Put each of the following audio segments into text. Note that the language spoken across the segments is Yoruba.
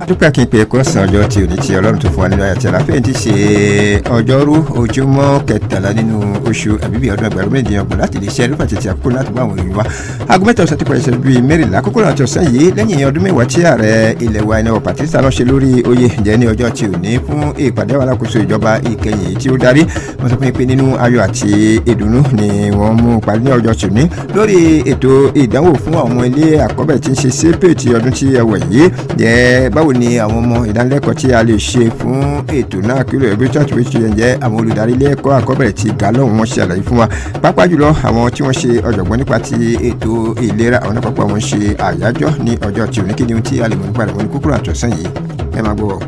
dúpẹ́ kí n pe ẹ̀kọ́ sàn ọjọ́ tí òní tí ọlọ́run tó fún wa nínú ayàtí àlàáfíà ti ṣe ọjọ́rú ojúmọ́ kẹtàlá nínú oṣù àbíbí ọdún ẹgbẹ̀rún méjìdínlọ́gbọ̀n láti lè ṣe ẹrú pàtẹ́tì àkókò láti bá àwọn èèyàn wa. aago mẹ́ta ọ̀sán ti pẹ̀lú ìṣẹ́jú bíi mẹ́rìnlá àkókò náà ti ọ̀sán yìí lẹ́yìn ọdún mẹ́wàá tí ààrẹ ilẹ̀ wa ẹni Patrice Talon ṣe lórí oyè jẹ́ ní ọjọ́ tí òní fún ìpàdé àwọn alákòóso ìjọba ìkẹyìn tí ó darí. wọ́n sọ fún mi pé nínú ayọ̀ àti ìdùnnú ni wọ́n mú parí ní ọjọ́ tí òní lórí ètò ìdánwò fún àwọn ọmọ ilé àkọ́bẹ̀rẹ̀ tí ń ṣe sépè ti ọdún tí ẹ wọ̀ yìí jẹ́ báwo ni àwọn ọmọ ìdánilẹ́kọ̀ọ́ tí a lè ṣe fún ètò náà kí ló ẹbí church wíṣọ yẹn jẹ́ àwọn olùdarí ilé ẹ̀kọ́ àkọ́bẹ̀rẹ̀ ti ga lọ́hùn wọn ṣe àlàyé fún wa pàápàá jùlọ àwọn tí wọ́n ṣe ọ̀jọ̀gbọ́n nípa ti ètò ìlera àwọn náà pàápàá wọn ṣe àyájọ́ ní ọjọ́ tí òní kí ni ohun tí a lè mọ̀ nípa rẹ̀ wọn ní kúkúrú àtọ̀sán yìí ẹ máa gbọ́.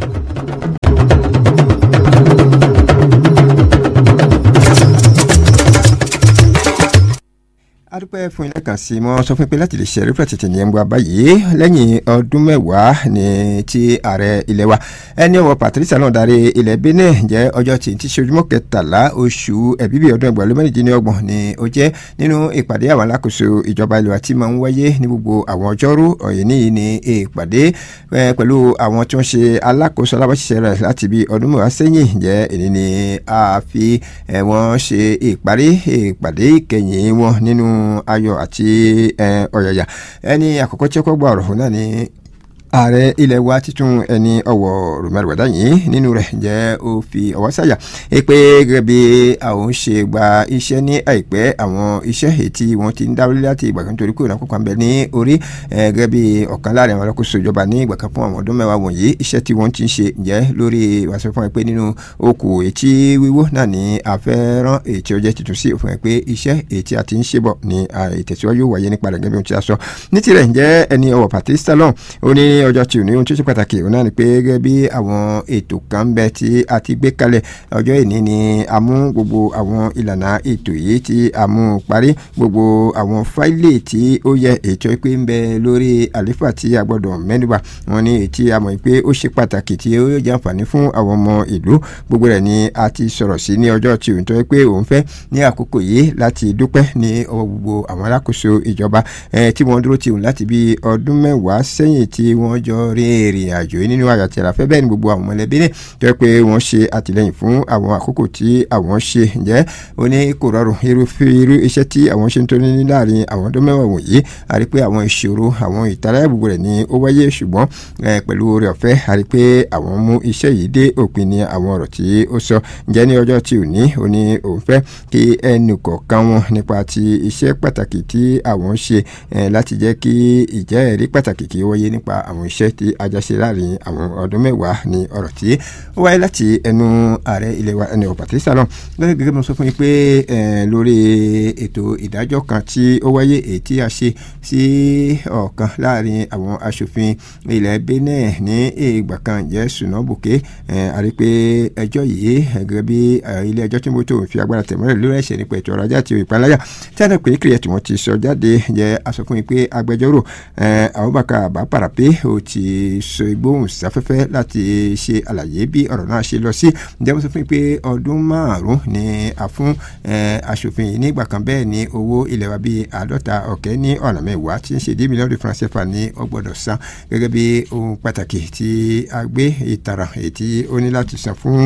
adúpẹ́ fún ilé kan sí mọ́ sọ fún pé láti lè ṣe rí pẹ̀tẹ̀tì ní ẹ̀mbọ́ abáyé lẹ́yìn ọdún mẹ́wàá ní ti ààrẹ ilẹ̀ wa ẹni ọwọ́ Patrice Talon darí ilẹ̀ Benin jẹ́ ọjọ́ tí ti ṣe ojúmọ́ kẹtàlá oṣù ẹ̀bíbí ọdún ẹgbẹ̀rún mẹ́rìndínlọ́gbọ̀n ni ó jẹ́ nínú ìpàdé àwọn alákòóso ìjọba ilẹ̀ wa tí máa ń wáyé ní gbogbo àwọn ọjọ́rú ọ̀yẹ́ níyì ní ìpàdé pẹ̀lú àwọn tí wọ́n ṣe alákòóso alábàṣiṣẹ́ rẹ̀ láti bí ọdún mẹ́wàá sẹ́yìn jẹ́ èyí ni a fi wọ́n ṣe ìparí ìpàdé ìkẹyìn wọn nínú ayọ̀ àti ọ̀yàyà ẹni àkọ́kọ́ tí ó kọ́ gba ọ̀rọ̀ náà ni ààrẹ ilẹ̀ wa títún ẹni ọwọ́ rùmẹ́rùwẹ̀dá yìí nínú rẹ̀ jẹ́ ó fi ọwọ́ sàyà pé gẹ́gẹ́ bí àwọn ṣe gba iṣẹ́ ní àìpẹ́ àwọn iṣẹ́ ètí wọn ti ń dáwọ́lé láti ìgbà kan torí kò náà kópa ń bẹ ní orí gẹ́gẹ́ bí ọ̀kan láàrin àwọn alákòóso ìjọba ní ìgbà kan fún àwọn ọdún mẹ́wàá wọ̀nyí iṣẹ́ tí wọ́n ti ń ṣe jẹ́ lórí wàásù fún ẹ pé nínú okò ètí wíwó náà ní afẹ́rán ètí ọjọ́ tuntun sí òfin ẹ pé iṣẹ́ ètí àti ń ṣe bọ̀ ní ìtẹ̀síwájú wáyé nípa rẹ̀ gẹ́gẹ́ bí wọ́n ti sọ ní tirẹ̀ jẹ́ ẹni ọwọ́ Patrice Talon ó ní ọjọ́ tí ò ní ohun tó ṣe pàtàkì òun náà ni pé gẹ́gẹ́ bí àwọn ètò kan ń bẹ tí a ti gbé kalẹ̀ ọjọ́ ìní ni a mú gbogbo àwọn ìlànà ètò yìí tí a mú parí gbogbo àwọn fáìlì tí ó yẹ ètò pé ń bẹ lórí àléfà tí a gbọ́dọ̀ mẹ́nuba wọn ní ètí a mọ̀ pé ó ṣe pàtàkì tí ó yóò jẹ́ àǹfààní fún àwọn ọmọ ìlú gbogbo rẹ̀ ni a ti sọ̀rọ̀ sí ní ọjọ́ tí òun tó yẹ pé òun fẹ́ ní àkókò yìí láti dúpẹ́ ní ọwọ́ gbogbo àwọn alákòóso ìjọba tí wọ́n dúró tì òun láti bí ọdún mẹ́wàá sẹ́yìn tí wọ́n jọ rí ìrìn àjò yìí nínú ayọ̀ àti àlàáfíà bẹ́ẹ̀ ni gbogbo àwọn mọ̀lẹ́bí ní tó yẹ pé wọ́n ṣe àtìlẹ́yìn fún àwọn àkókò tí àwọn ṣe ǹjẹ́ ó ní kò rọrùn irú iṣẹ́ tí àwọn ṣe ń tó ní láàrin àwọn ọdún mẹ́wàá wọ̀nyí a rí pé àwọn ìṣòro àwọn ìtara gbogbo rẹ̀ ni ó wáyé ṣùgbọ́n pẹ̀lú oore ọ̀fẹ́ a rí pé àwọn mú iṣẹ́ yìí dé òpin ní àwọn ọ̀rọ̀ tí ó sọ ǹjẹ́ ní ọjọ́ tí ò ní ó ní òun fẹ́ kí ẹnì kọ̀ọ̀kan wọn nípa ti iṣẹ́ pàtàkì tí àwọn ṣe láti jẹ́ kí ìjẹ́ẹ̀rí pàtàkì kí ó wáyé nípa àwọn iṣẹ́ tí ajá ṣe láàrin àwọn ọdún mẹ́wàá ní ọ̀rọ̀ tí ó wáyé láti ẹnu ààrẹ ilẹ̀ wa ẹni Patrice Talon gẹ́gẹ́ mo sọ fún yín pé lórí ètò ìdájọ́ kan tí ó wáyé èyí tí a ṣe sí ọ̀kan láàrin àwọn aṣòfin ilẹ̀ Benin ní ìgbà kan jẹ́ Sùnà Bòkè a rí pé ẹjọ́ yìí gẹ́gẹ́ bí ilé ẹjọ́ tí mo tó fi agbára tẹ̀mọ́lẹ̀ lórí ẹ̀ṣẹ̀ nípa ètò ọrọ̀ ajé àti ìpániláyà tí a náà pé kiri ẹ̀tù wọn ti sọ jáde jẹ́ a sọ fún yín pé agbẹjọ́rò Abubakar Baparape ó ti sọ ìgbóhùnsáfẹ́fẹ́ láti ṣe àlàyé bí ọ̀rọ̀ náà ṣe lọ sí ǹjẹ́ mo sọ fún yín pé ọdún márùn-ún ni a fún aṣòfin yìí nígbà kan bẹ́ẹ̀ ni owó ilẹ̀ wa bíi 50 ní ọ̀nà mẹ́wàá tí ń ṣe 10 mílíọ̀nù francs CFA ní ó gbọ́dọ̀ san gẹ́gẹ́ bí ohun pàtàkì tí a gbé ìtara èyí tí ó ní láti san fún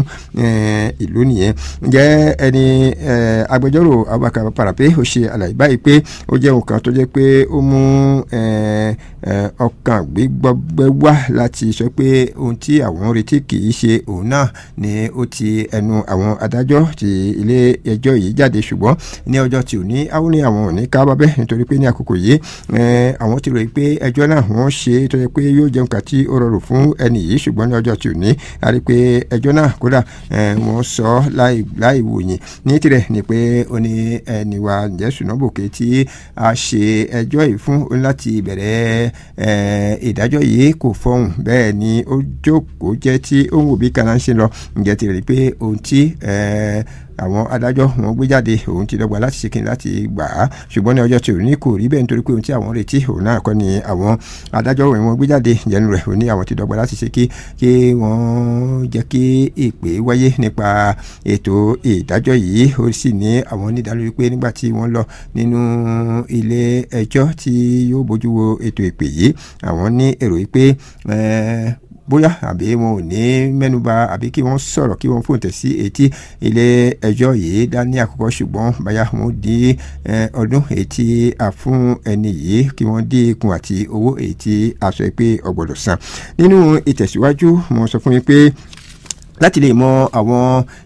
ìlú nìyẹn ǹjẹ́ ẹni agbẹjọ́rò Abubakar Baparape ó ṣe àlàyé báyìí pé ó jẹ́ ohun kan tó jẹ́ pé ó mú ọkàn gbígbọ́gbẹ́ wá láti sọ pé ohun tí àwọn retí kì í ṣe òun náà ni ó ti ẹnu àwọn adájọ́ ti ilé ẹjọ́ yìí jáde ṣùgbọ́n ní ọjọ́ tí ò ní àwọn ní àwọn ò ní ká bábẹ́ nítorí pé ní àkókò yìí àwọn ti rò pé ẹjọ́ náà wọ́n ṣe tó yẹ pé yóò jẹun kà tí ó rọrùn fún ẹni yìí ṣùgbọ́n ní ọjọ́ tí ò ní a rí pé ẹjọ́ náà kódà wọ́n sọ láì wòyìn ní tirẹ̀ ni pé ó ní ẹni wa ǹjẹ́ Sùnà Bòkè tí a ṣe ẹjọ́ yìí fún ó ní láti bẹ̀rẹ̀ ìdájọ́ yìí kò fọhùn bẹ́ẹ̀ ni ó jókòó jẹ́ tí ó ń wò bí kaná ṣe lọ ǹjẹ́ ti rí pé ohun tí àwọn adájọ́ wọn gbé jáde òun ti dọ́gba láti ṣe kí ni láti gbà á ṣùgbọ́n ní ọjọ́ tí òun ní kò rí bẹ́ẹ̀ nítorí pé ohun tí àwọn retí òun náà kọ́ ni àwọn adájọ́ wọn gbé jáde ìjẹnu rẹ̀ òun ní àwọn ti dọ́gba láti ṣe kí wọ́n jẹ́ kí ìpè wáyé nípa ètò ìdájọ́ yìí ó sì ní àwọn onídàálórí pé nígbà tí wọ́n lọ nínú ilé ẹjọ́ tí yóò bójú wo ètò ìpè yìí àwọn ní èrò yìí pé bóyá àbí wọn ò ní mẹ́nuba àbí kí wọ́n sọ̀rọ̀ kí wọ́n fòǹtẹ̀ sí etí ilé ẹjọ́ yìí dá ní àkọ́kọ́ ṣùgbọ́n báyà wọn di ọdún etí àfún ẹni yìí kí wọ́n dín ikùn àti owó etí aṣọ pé ọgbọ́dọ̀ san. Nínú ìtẹ̀síwájú mo sọ fún yín pé láti lè mọ àwọn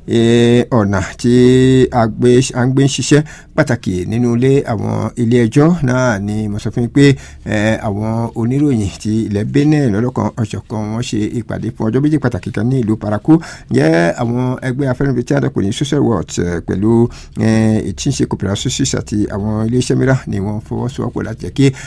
ọ̀nà tí a ń gbé ń ṣiṣẹ́ pàtàkì nínú àwọn ilé ẹjọ́ náà ni mo sọ fún yín pé àwọn oníròyìn ti ilẹ̀ Benin lọ́lọ́kan ọ̀ṣọ̀kan wọ́n ṣe ìpàdé fún ọjọ́ méjì pàtàkì kan ní ìlú Parakou jẹ́ àwọn ẹgbẹ́ afẹ́nifẹ́ tí a dọ̀pọ̀ ní social world pẹ̀lú ìtúnṣe cooperative society àti àwọn iléeṣẹ́ mìíràn ni wọ́n fọwọ́sowọ́pọ̀ láti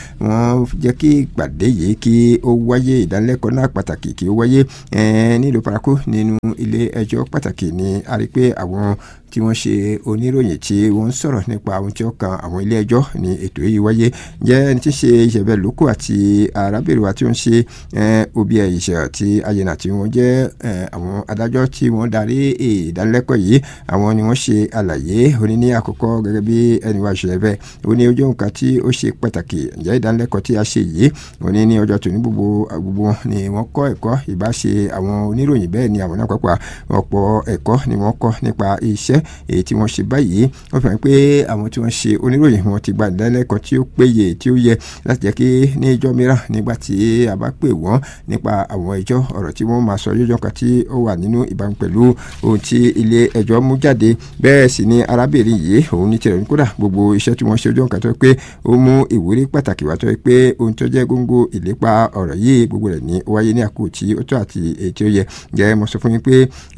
jẹ́ kí ìpàdé yìí kí ó wáyé ìdánilẹ́kọ̀ọ́ náà pàtàkì kí ó wáyé ní ìlú Parakou nínú ilé ẹjọ́ pàtàkì ni a rí pé àwọn tí wọ́n ṣe oníròyìn tí wọ́n ń sọ̀rọ̀ nípa ohun tí ó kan àwọn ilé ẹjọ́ ní ètò yìí wáyé jẹ́ ẹni tí ń ṣe ìṣẹ̀bẹ̀ lóko àti arábìnrin wa tí ó ń ṣe òbí ìṣẹ̀ tí ayẹnà tí wọ́n jẹ́ àwọn adájọ́ tí wọ́n darí ìdánilẹ́kọ̀ọ́ yìí àwọn ni wọ́n ṣe àlàyé òní ní àkọ́kọ́ gẹ́gẹ́ bí ẹni wa ìṣẹ̀bẹ̀ òní ojú nǹkan tí ó ṣe pàtàkì ǹjẹ́ ìdánilẹ́kọ̀ọ́ tí a ṣe yìí òní ní ọjọ́ tòní gbogbo ni wọ́n kọ́ ẹ̀kọ́ ìbáṣe àwọn oníròyìn bẹ́ẹ̀ ni àwọn náà pàápàá ọ̀pọ̀ ẹ̀kọ́ ni wọ́n kọ́ nípa iṣẹ́ èyí tí wọ́n ṣe báyìí wọ́n fi hàn pé àwọn tí wọ́n ṣe oníròyìn wọn ti gba ìdánilẹ́kọ̀ọ́ tí ó péye tí ó yẹ láti jẹ́ kí ní ìjọ́ mìíràn nígbà tí a bá pè wọ́n nípa àwọn ẹjọ́ ọ̀rọ̀ tí wọ́n máa sọ yóò kan tí ó wà nínú ìbámu pẹ̀lú ohun tí ilé ẹjọ́ mú jáde bẹ́ẹ̀ sì ni arábìnrin yìí òun ní tirẹ̀ kódà gbogbo iṣẹ́ tí wọ́n ṣe ojú kan tó pé ó mú ìwúrí pàtàkì wá tó pé ohun tó jẹ́ góńgó ìlépa ọ̀rọ̀ yìí gbogbo rẹ̀ ní ó wáyé ní àkókò tí ó tó àti èyí tí ó yẹ jẹ́ mo sọ fún yín pé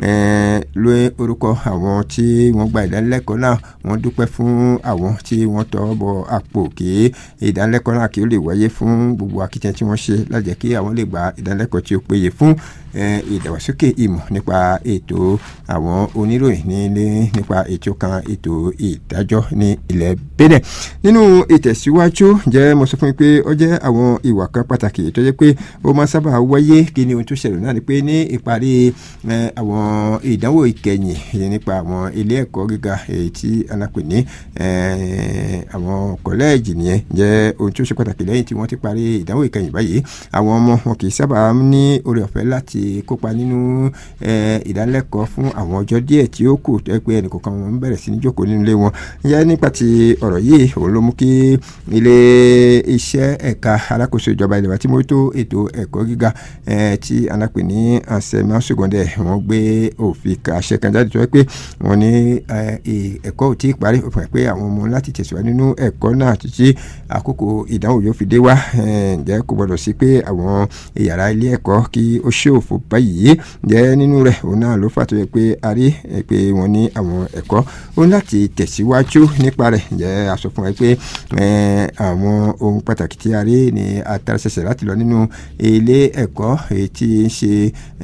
lóyún orúkọ àwọn tí wọ́n gba ìdánilẹ́kọ̀ọ́ náà wọ́n dúpẹ́ fún àwọn tí wọ́n tọ́ bọ àpò kí ìdánilẹ́kọ̀ọ́ náà kí ó lè wáyé fún gbogbo akitiyan tí wọ́n ṣe láti jẹ́ kí àwọn lè gba ìdánilẹ́kọ̀ọ́ tí ó péye fún ìdàgbàsókè ìmọ̀ nípa ètò àwọn oníròyìn nípa ètò kan ètò ìdájọ́ ní ilẹ̀ Benin. Nínú ìtẹ̀síwájú jẹ́ mo sọ fún yín pé ó jẹ́ àwọn ìwà kan pàtàkì tó jẹ́ pé ó máa sábà wáyé kí ni ohun tó ṣẹlẹ̀ náà ni pé ní ìparí àwọn ìdánwò ìkẹyìn nípa àwọn ilé ẹ̀kọ́ gíga èyí tí alápè ní àwọn kọ́lẹ́ẹ̀jì nìyẹn jẹ́ ohun tó ṣe pàtàkì lẹ́yìn tí wọ́n ti parí ìdánwò ìkẹyìn báyìí àwọn ọmọ wọn kì í sábà ní oore ọ̀fẹ́ láti kópa nínú ìdánilẹ́kọ̀ọ́ fún àwọn ọjọ́ díẹ̀ tí ó kù tó yẹ pé ẹnìkọ̀ọ̀kan wọn ń bẹ̀rẹ̀ sí ní jókòó nínú ilé wọn yẹ nípa ti ọ̀rọ̀ yìí òun ló mú kí ilé iṣẹ́ ẹ̀ka alákòóso ìjọba ilẹ̀ wa tí mójútó ètò ẹ̀kọ́ gíga tí alápè ní enseignement secondaire wọ́n gbé òfin àṣẹ kan jáde tó yẹ pé wọ́n ní ẹ̀kọ́ ò tí ì parí òfin pé àwọn ọmọ láti tẹ̀síwájú nínú ẹ̀kọ́ náà títí àkókò ìdánwò yóò fi dé wá ǹjẹ́ kò gbọdọ̀ sí pé àwọn yàrá ilé ẹ̀kọ́ kí ó ṣe òfò báyìí ǹjẹ́ nínú rẹ̀ òun náà ló fà tó yẹ pé a rí pé wọ́n ní àwọn ẹ̀kọ́ ó láti tẹ̀síwájú nípa rẹ̀ ǹjẹ́ a sọ fún wa pé àwọn ohun pàtàkì tí a rí ní àtàràṣẹṣẹ láti lọ nínú ilé ẹ̀kọ́ èyí tí ń ṣe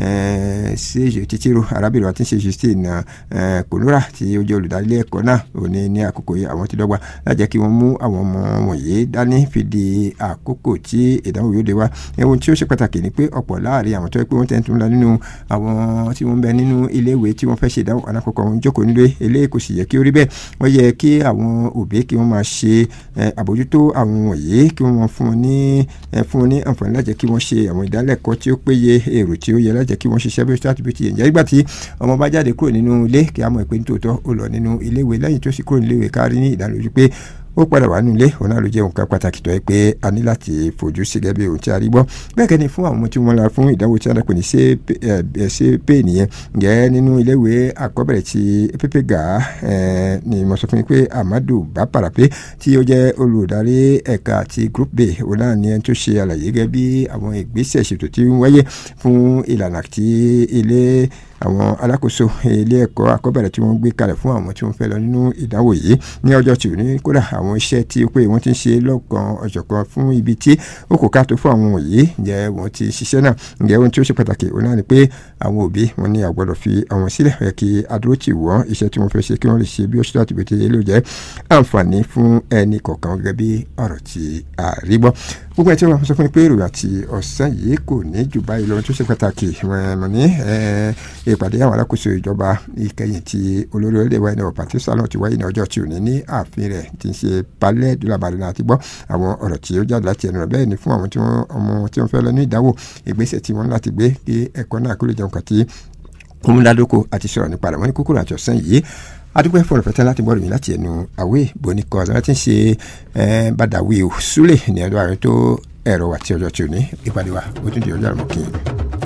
ṣéjì títírò arábìnrin àti ṣe Justine Kòlóra tí ó jẹ́ olùdarí ilé ẹ̀kọ́ náà òní ní àkókò yìí àwọn ti dọ́gba láti jẹ́ kí wọ́n mú àwọn ọmọ wọ̀nyí dání fi di àkókò tí ìdánwò yóò dé wá ohun tí ó ṣe pàtàkì ni pé ọ̀pọ̀ láàrin àwọn tó yẹ pé wọ́n tẹ̀ ń tún lọ nínú àwọn tí wọ́n ń bẹ nínú iléèwé tí wọ́n fẹ́ ṣe ìdánwò alákọ̀ọ́kọ́ wọn jókòó nílé eléyìí kò sì yẹ kí ó rí bẹ́ẹ̀ wọ́n yẹ kí àwọn òbí kí wọ́n máa ṣe àbójútó àwọn wọ̀nyí kí wọ́n máa fún wọn ní àǹfààní láti jẹ́ kí wọ́n ṣe àwọn ìdálẹ́kọ̀ọ́ tí ó péye èrò tí ó yẹ láti jẹ́ kí wọ́n ṣiṣẹ́ bí ó ṣáàtì bí ó ti yẹ ǹjẹ́ nígbà tí ọmọ bá jáde kúrò nínú ilé kí á mọ̀ pé nítòótọ́ ó lọ nínú iléèwé lẹ́yìn tó sì kúrò níléèwé ká rí ní ìdánilójú pé ó padà wà nílé òun náà ló jẹ́ nǹkan pàtàkì tó yẹ pé a ní láti fojú sí gẹ́gẹ́ bí ohun tí a rí gbọ́ bẹ́ẹ̀ kẹ́ni fún àwọn ọmọ tí wọ́n la fún ìdánwò tí a dàpọ̀ ní CAP nìyẹn ǹjẹ́ nínú iléèwé àkọ́bẹ̀rẹ̀ ti pépégà ni mo sọ fún yín pé Amadu Baparape tí ó jẹ́ olùdarí ẹ̀ka ti group B òun náà ni ẹni tó ṣe àlàyé gẹ́gẹ́ bí àwọn ìgbésẹ̀ ṣètò tí ń wáyé fún ìlànà tí ilé àwọn alákòóso ilé ẹ̀kọ́ àkọ́bẹ̀rẹ̀ tí wọ́n gbé kalẹ̀ fún àwọn tí wọ́n fẹ́ lọ nínú ìdánwò yìí ní ọjọ́ tí ò ní kódà àwọn iṣẹ́ tí ó pé wọ́n ti ń ṣe lọ́kàn ọ̀jọ̀kan fún ibi tí ó kò ká tó fún àwọn wọ̀nyí ǹjẹ́ wọ́n ti ṣiṣẹ́ náà ǹjẹ́ ohun tí ó ṣe pàtàkì òun náà ni pé àwọn òbí wọn ní àgbọ̀dọ̀ fi àwọn sílẹ̀ ẹ̀ kí adúró tì wọ́n iṣẹ́ tí wọ́n fẹ́ ṣe kí wọ́n lè ṣe bí ó ṣe láti bèèrè ló jẹ́ àǹfààní fún ẹnì kọ̀ọ̀kan gẹ́gẹ́ bí ọ̀rọ̀ tí a rí gbọ́ gbogbo ẹ̀ tí wọ́n sọ fún mi pé èrò àti ọ̀sán yìí kò ní jù báyìí lọ́wọ́ tó ṣe pàtàkì mọ̀ ní ìpàdé àwọn alákòóso ìjọba ìkẹyìn tí olórí orílẹ̀ wa ìnáwó Patrice Talon ti wáyé ní ọjọ́ tí ò ní ní ààfin rẹ̀ tí ń ṣe Palais de la Bâle láti gbọ́ àwọn ọ̀rọ̀ tí ó jáde láti ẹnu rẹ̀ bẹ́ẹ̀ ni fún àwọn tí wọ́n fẹ́ lọ ní ìdánwò ìgbésẹ̀ tí wọ́n láti gbé kí ẹ̀kọ́ náà kó lè jẹun kàtí kúmúládókò àti sọ̀rọ̀ nípa rẹ̀ wọ́n ní kúkúrú àti ọ̀sán yìí adúpẹ́ fọ̀rọ̀ fẹ́tẹ́ láti gbọ́dọ̀ yìí láti ẹnu àwé bonikọ́ ọ̀sán láti ń ṣe bàdàwí òsúlẹ̀ ní ọjọ́ ààrẹ tó ẹ̀rọ àti ọjọ́ tí ò ní ìpàdé wa ó tún di ọjọ́ àrùn kìí.